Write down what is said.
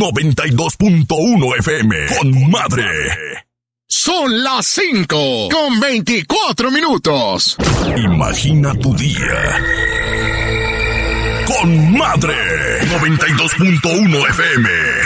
92.1 FM. Con madre. Son las 5:24. Imagina tu día. Con madre. 92.1 FM.